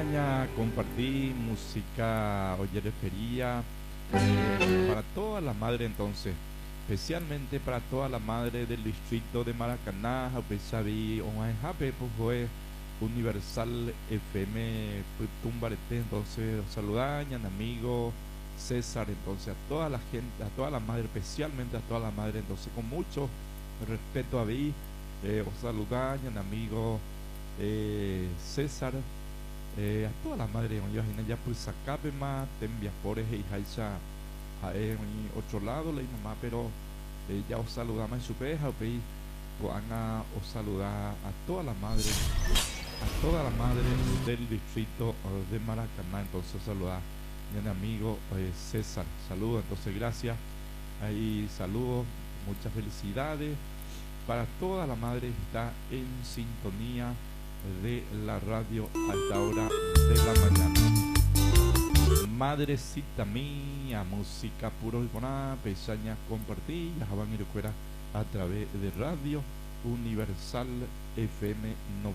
Compartí música oyerefería para toda la madre entonces, especialmente para toda la madre del distrito de Maracaná, Pesaví, Oaxaca, pues fue Universal FM Tumbarete, entonces saludañan amigo César, entonces a toda la gente, a toda la madre, especialmente a toda la madre, entonces con mucho respeto a mí, os saludañan amigo César, a todas las madres, yo imagino ya pues sacabe más, te envías por y jaisa a en otro lado, la mamá, pero ya os saludamos en su peja, Ana os saluda a todas las madres, a todas las madres del distrito de Maracaná, entonces saluda a mi amigo César, saludos, entonces gracias, ahí saludos, muchas felicidades para toda la madre que está en sintonía de la radio a esta hora de la mañana. Madrecita mía, música puro y buena, pesañas compartidas, van a ir fuera a través de radio Universal FM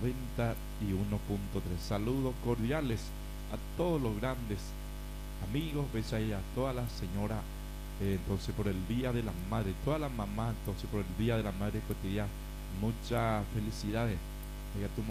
91.3. Saludos cordiales a todos los grandes amigos, pesañas, a todas las señoras, entonces por el Día de la Madre, todas las mamás, entonces por el Día de la Madre cotidiana, muchas felicidades. Ya tú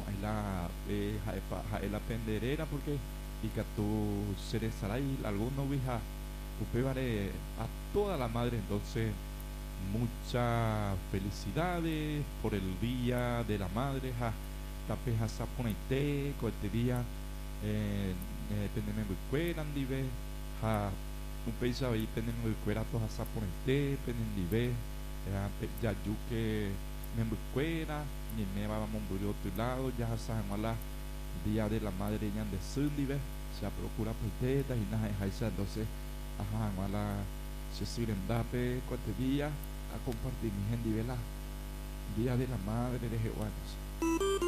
la penderera porque y que tú seres ahí algunos vieja upevare a toda la madre, entonces muchas felicidades por el Día de la Madre, ja tapeja saponete con este día pendemen bucueran dive ja un país ahí pendemen bucuera todas saponete pendendive ya yuque membucuera ni me va a un otro lado ya sabemos la Día de la Madre ñan de Sundive se procura pues y nada entonces ajá mala se sirven dape cuate día a compartir mi gente vela Día de la Madre de Jehová.